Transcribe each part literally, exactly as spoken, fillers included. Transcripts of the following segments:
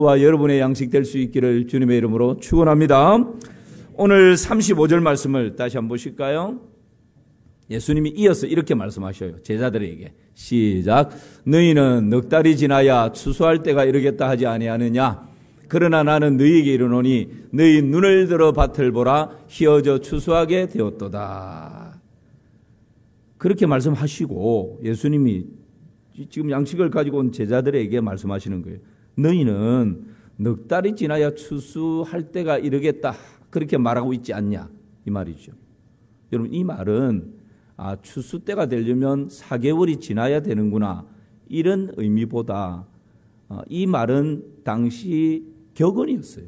와 여러분의 양식 될 수 있기를 주님의 이름으로 축원합니다. 오늘 삼십오 절 말씀을 다시 한번 보실까요? 예수님이 이어서 이렇게 말씀하셔요. 제자들에게 시작. 너희는 넉 달이 지나야 추수할 때가 이르겠다 하지 아니하느냐? 그러나 나는 너희에게 이르노니 너희 눈을 들어 밭을 보라 희어져 추수하게 되었도다. 그렇게 말씀하시고 예수님이 지금 양식을 가지고 온 제자들에게 말씀하시는 거예요. 너희는 넉 달이 지나야 추수할 때가 이르겠다. 그렇게 말하고 있지 않냐? 이 말이죠. 여러분, 이 말은 아, 추수 때가 되려면 사 개월이 지나야 되는구나. 이런 의미보다 어, 이 말은 당시 격언이었어요.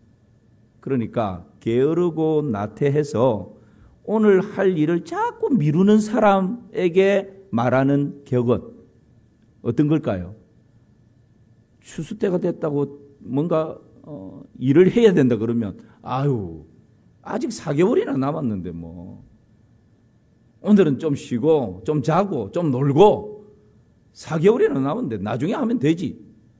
그러니까 게으르고 나태해서 오늘 할 일을 자꾸 미루는 사람에게 말하는 격언. 어떤 걸까요? 추수 때가 됐다고 뭔가 어, 일을 해야 된다 그러면 아유 아직 사 개월이나 남았는데 뭐 오늘은 좀 쉬고 좀 자고 좀 놀고 사 개월이나 남았는데 나중에 하면 되지.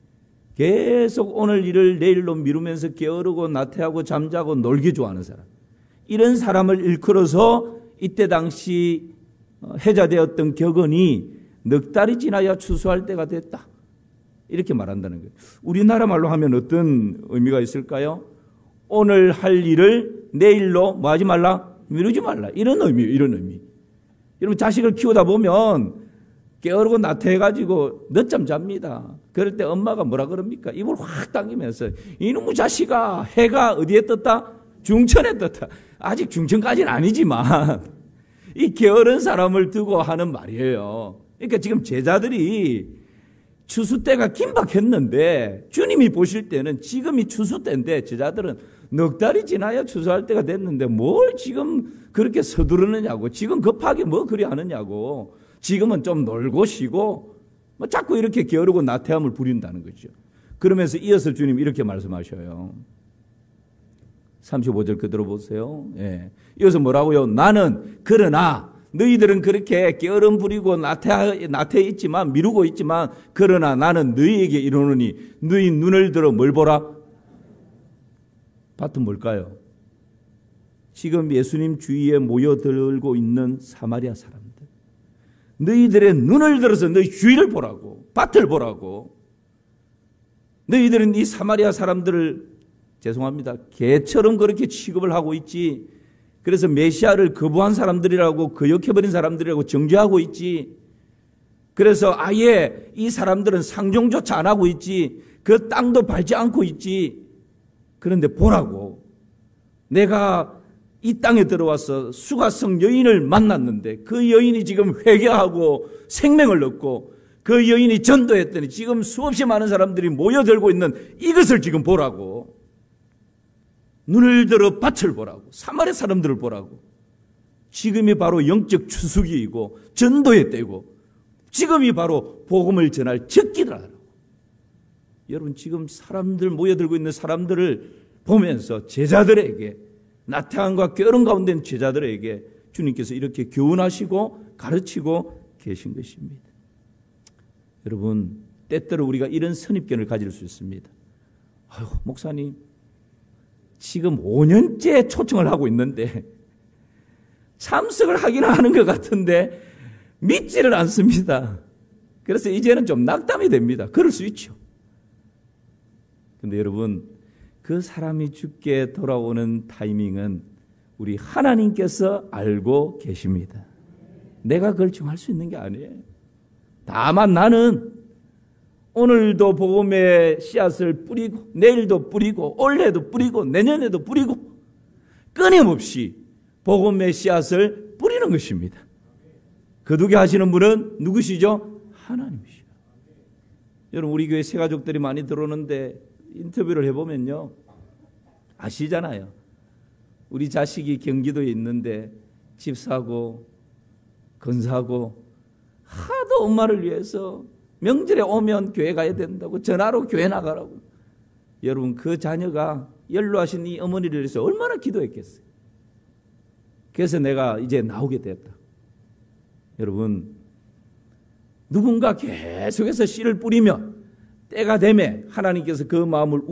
계속 오늘 일을 내일로 미루면서 게으르고 나태하고 잠자고 놀기 좋아하는 사람, 이런 사람을 일컬어서 이때 당시 해자되었던 격언이 넉 달이 지나야 추수할 때가 됐다. 이렇게 말한다는 거예요. 우리나라 말로 하면 어떤 의미가 있을까요? 오늘 할 일을 내일로 뭐 하지 말라? 미루지 말라. 이런 의미예요. 이런 의미. 여러분, 자식을 키우다 보면 게으르고 나태해가지고 늦잠 잡니다. 그럴 때 엄마가 뭐라 그럽니까? 입을 확 당기면서 이놈의 자식아, 해가 어디에 떴다? 중천에 떴다. 아직 중천까지는 아니지만 이 게으른 사람을 두고 하는 말이에요. 그러니까 지금 제자들이 추수 때가 긴박했는데 주님이 보실 때는 지금이 추수 때인데 제자들은 넉 달이 지나야 추수할 때가 됐는데 뭘 지금 그렇게 서두르느냐고, 지금 급하게 뭐 그리 하느냐고, 지금은 좀 놀고 쉬고 뭐 자꾸 이렇게 게으르고 나태함을 부린다는 거죠. 그러면서 이어서 주님 이렇게 말씀하셔요. 삼십오 절 그대로 보세요. 예. 이어서 뭐라고요? 나는 그러나 너희들은 그렇게 게으름 부리고 나태, 나태 있지만 미루고 있지만 그러나 나는 너희에게 이르노니 너희 눈을 들어 뭘 보라? 밭은 뭘까요? 지금 예수님 주위에 모여들고 있는 사마리아 사람들. 너희들의 눈을 들어서 너희 주위를 보라고, 밭을 보라고. 너희들은 이 사마리아 사람들을 죄송합니다, 개처럼 그렇게 취급을 하고 있지. 그래서 메시아를 거부한 사람들이라고, 거역해버린 사람들이라고 정죄하고 있지. 그래서 아예 이 사람들은 상종조차 안 하고 있지. 그 땅도 밟지 않고 있지. 그런데 보라고. 내가 이 땅에 들어와서 수가성 여인을 만났는데 그 여인이 지금 회개하고 생명을 얻고 그 여인이 전도했더니 지금 수없이 많은 사람들이 모여들고 있는 이것을 지금 보라고. 눈을 들어 밭을 보라고. 사마리아 사람들을 보라고. 지금이 바로 영적 추수기이고 전도의 때고 지금이 바로 복음을 전할 적기라고. 여러분, 지금 사람들 모여들고 있는 사람들을 보면서 제자들에게, 나태함과 게으름 가운데 있는 제자들에게 주님께서 이렇게 교훈하시고 가르치고 계신 것입니다. 여러분, 때때로 우리가 이런 선입견을 가질 수 있습니다. 아유, 목사님 지금 오 년째 초청을 하고 있는데 참석을 하기는 하는 것 같은데 믿지를 않습니다. 그래서 이제는 좀 낙담이 됩니다. 그럴 수 있죠. 그런데 여러분, 그 사람이 죽게 돌아오는 타이밍은 우리 하나님께서 알고 계십니다. 내가 그걸 정할 수 있는 게 아니에요. 다만 나는 오늘도 복음의 씨앗을 뿌리고 내일도 뿌리고 올해도 뿌리고 내년에도 뿌리고 끊임없이 복음의 씨앗을 뿌리는 것입니다. 거두게 하시는 분은 누구시죠? 하나님이시죠. 여러분, 우리 교회 새가족들이 많이 들어오는데 인터뷰를 해보면요, 아시잖아요. 우리 자식이 경기도에 있는데 집 사고 건사고 하도 엄마를 위해서 명절에 오면 교회 가야 된다고 전화로 교회 나가라고. 여러분, 그 자녀가 연로하신 이 어머니를 위해서 얼마나 기도했겠어요. 그래서 내가 이제 나오게 되었다. 여러분, 누군가 계속해서 씨를 뿌리면 때가 되매 하나님께서 그 마음을